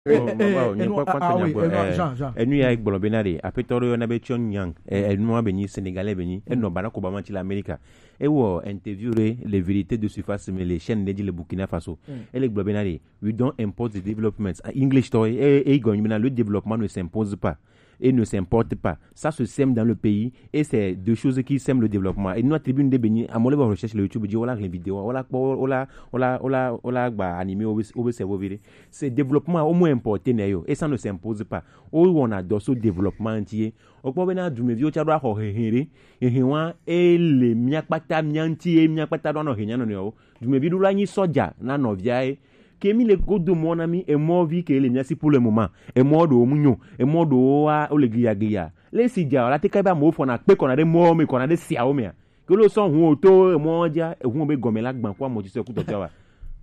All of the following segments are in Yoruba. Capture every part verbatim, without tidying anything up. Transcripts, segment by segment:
enu ya igbolo benare apetoro na be Pyongyang enu abeni Sénégalais beni enu Barack Obama ti l'Amérique e wo interview les vérités de surface mais les chaînes de le Burkina Faso et les igbolo benare we don't impose the development English story et le développement ne s'impose pas et ne s'importe pas. Ça se sème dans le pays et c'est deux choses qui sèment le développement. Et nous, à Tribune de Béni, à mon recherche sur YouTube, on a les vidéos, on a on a on a on a on a animé au cerveau viré. C'est développement au moins important et ça ne s'impose pas. Où on a ce développement entier. Au point où du médio, tu as droit à hérir et et les miakpata mianti miakpata dans nos réunions. Du médio là ni soja na novia. Kemi le go de mon ami est mort vie que les miasi pour le moment est mort de omunyo est mort de oa o le gria gria les sidia la te kaiba mo fona pe qu'on a des morts mais qu'on a des siao mais que le son hu to mo dia e hu be gomela gban kwa mo ti se ku to wa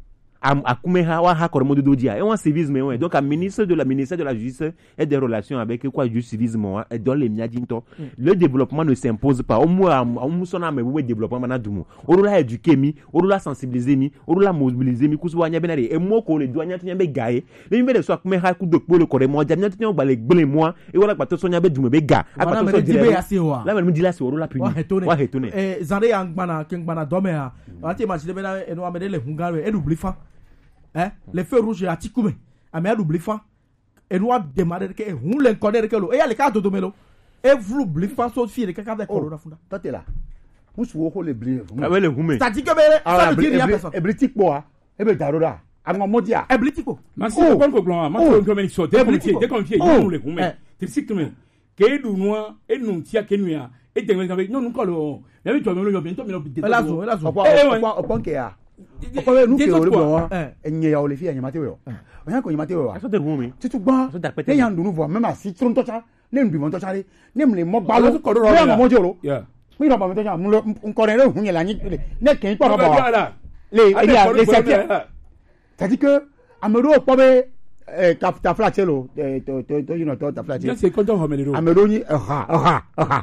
am akumeha wa ha ko mo do dia et on civisme ouais donc à ministre de la ministère de la justice et des relations avec quoi du civisme et dans les miadi to le développement ne s'impose pas au moins on sona me we développement na dumu o la éduquer mi o la sensibiliser mi o la mobiliser mi ku so anya benare e mo ko le douanya tnya be gae le mi be so akumeha ku do le ko re mo dia nya tnya gba le gbele mo e wala pato so nya be dumu be ga apato so dire la me di la se o la puni wa hetone eh zare yang bana king bana domea ati ma si bena e no amede le hungare e dubli fa eh les feux rouges à Tikoumé a me dubli fa e no démarrer que hun le connaître que lo e ya le ka do melo e vlu bli fa so fi le ka avec corona funda toi là musu wo ko le bli avec le hume c'est-à-dire que ça veut dire il y a personne e bli tikpo a e be daroda àwọn modia e bli tikpo ma si ko ko blanc ma ko comme so de confier de confier nous le hume tu sais que que du noir et nous tia que nous ya et de non nous ko lo ya bi to me lo bientôt me lo de la zo la zo o pon ke ya o we nu ke o le bon enye ya o le fi enye mate wo o yan ko enye mate wo aso de hume titu gban e yan dunu vo même asi tron to cha ne ndu mo to cha le ne mle mo gba lo ko ro ya mo joro mi ro ba mi to cha mu lo nko re hun ye la ni ne ken pa ba le le le septième c'est-à-dire que amero po be ta ta flatelo to to to you know to ta flatelo c'est quand on ramène amero ni ha ha ha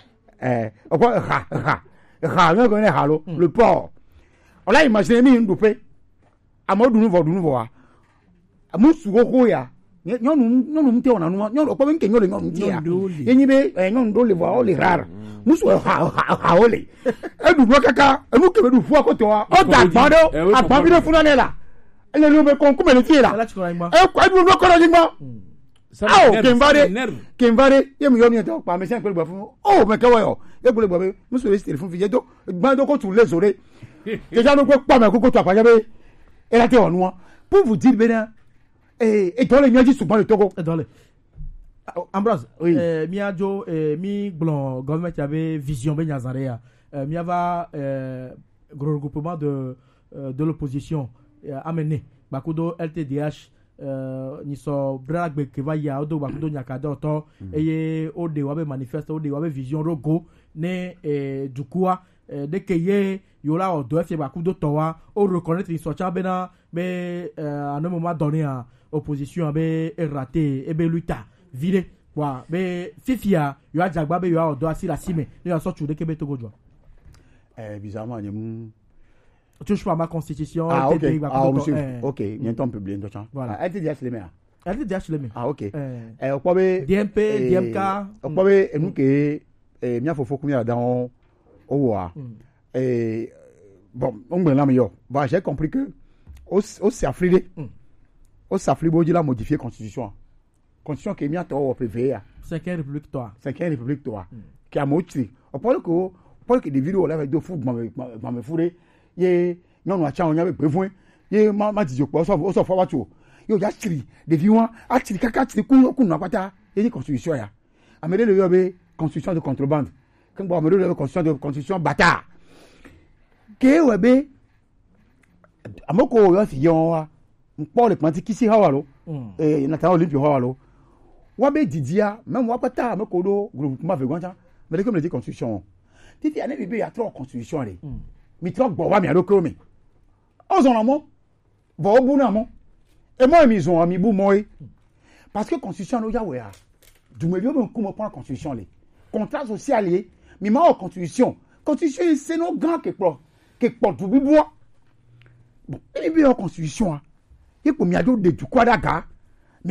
eh o ko ha ha ha no ko ne ha lo le port on l'a imaginé mi ndupe amodu nu vo du nu vo wa amusu go ya nyonu nyonu mte ona nu nyonu ko ben ke nyolu nyonu ti ya yenyi be nyonu do le vo o le rare musu ha ha o le edu blo kaka enu ke be du fu akoto wa o da gbado agba bi de funa ne la ele lo be kon ku me le ti la e ko edu blo ko ro jingba ah kembare kembare yemi yo mi to pa me sen pe gba fun o me ke wo yo e gbole gba be musu le stere fun fi je do gbado ko tu le sore déjà nous pas mais koko to apaja be et la te onu pour vous dire ben et et dans les miaji souvent le Togo dans les Ambrose euh miajo euh mi blon government avait vision ben yazarea euh mi ava euh gros regroupement de de l'opposition amené bakudo L T D H euh ni so bragbe ke va ya odo bakudo nyakada oto eye ode wa be manifeste ode wa be vision rogo ne eh dukua dès que y yola o doit faire beaucoup de temps au reconnaître ils sont bena mais à un moment donné à opposition be raté et be luta vile wa mais fifia yo ajagba be yo o doit si la sime yo so tu de que be Togo joie eh bizarrement ni tu je pas ma constitution ah ok ah monsieur ok bientôt on peut bien donc voilà elle te dit les mains elle te dit les mains ah ok eh o po be D M P D M K o po be enu ke eh mia fofo kumia dans oh ah et bon on me l'a meilleur bah j'ai compris que au au s'afflider au s'afflider bon la modifier constitution constitution qui est mis au P V A cinquième république toi cinquième république toi qui a modifié on parle que parle que des vidéos là avec deux fous ma me fourrer ye non non acha on y avait besoin ye ma ma dit ko so so fa wa tu yo ya chiri des viewers a chiri kaka chiri ku ku na kwata ye constitution ya amele le yo be constitution de contrebande quand bon amelo de constitution de constitution bâtard ke webe amoko yo fi yon wa npo le planti kisi hawalo eh na ta olympique hawalo wa be didia même wa pata amoko do groupement vegonta mais comme le dit constitution titi ane bebe ya trop constitution le mi trop gbo wa mi aloko mi ozon amo bo obu na mo e mo mi zon ami bu mo parce que constitution no ya we a du me bio me ko mo prendre constitution le contrat social lié mi ma o constitution constitution c'est nos grands que pro que porte du bois bon et bien en constitution il pour mi ado de du kwadaga